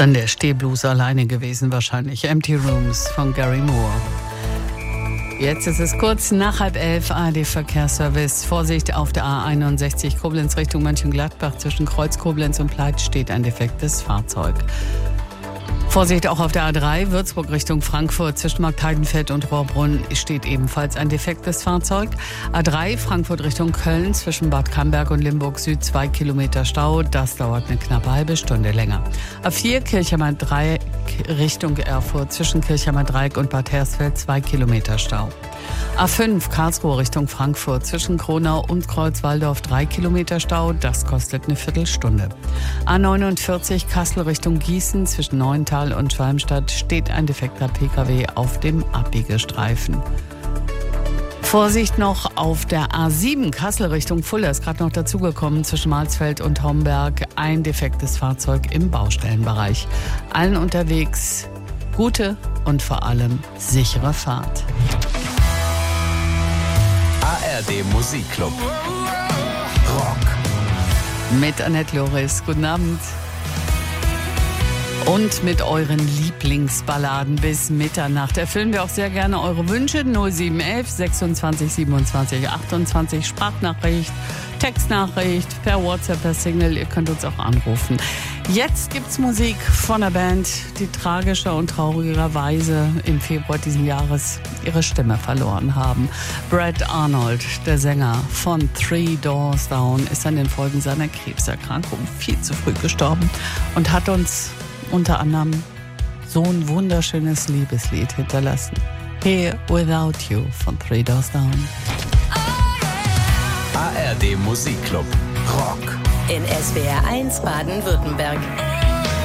Dann der Stehblues alleine gewesen wahrscheinlich. Empty Rooms von Gary Moore. Jetzt ist es kurz nach 10:30, ARD-Verkehrsservice. Vorsicht auf der A61 Koblenz Richtung Mönchengladbach. Zwischen Kreuz Koblenz und Pleit steht ein defektes Fahrzeug. Vorsicht auch auf der A3 Würzburg Richtung Frankfurt. Zwischen Marktheidenfeld und Rohrbrunn steht ebenfalls ein defektes Fahrzeug. A3 Frankfurt Richtung Köln. Zwischen Bad Camberg und Limburg Süd 2 Kilometer Stau. Das dauert eine knappe halbe Stunde länger. A4 Kirchheimer Dreieck Richtung Erfurt. Zwischen Kirchheimer Dreieck und Bad Hersfeld 2 Kilometer Stau. A5 Karlsruhe Richtung Frankfurt. Zwischen Kronau und Kreuzwaldorf 3 Kilometer Stau. Das kostet eine Viertelstunde. A49 Kassel Richtung Gießen. Zwischen Neuental und Schwalmstadt steht ein defekter Pkw auf dem Abbiegestreifen. Vorsicht noch auf der A7 Kassel Richtung Fulda ist gerade noch dazugekommen. Zwischen Marsfeld und Homberg ein defektes Fahrzeug im Baustellenbereich. Allen unterwegs gute und vor allem sichere Fahrt. ARD Musikclub Rock mit Annette Loris. Guten Abend. Und mit euren Lieblingsballaden bis Mitternacht erfüllen wir auch sehr gerne eure Wünsche. 0711 26 27 28 Sprachnachricht, Textnachricht, per WhatsApp, per Signal. Ihr könnt uns auch anrufen. Jetzt gibt's Musik von einer Band, die tragischer und traurigerweise im Februar diesen Jahres ihre Stimme verloren haben. Brad Arnold, der Sänger von Three Doors Down, ist an den Folgen seiner Krebserkrankung viel zu früh gestorben und hat uns unter anderem so ein wunderschönes Liebeslied hinterlassen. Here Without You von Three Doors Down. ARD Musikclub Rock in SWR 1 Baden-Württemberg.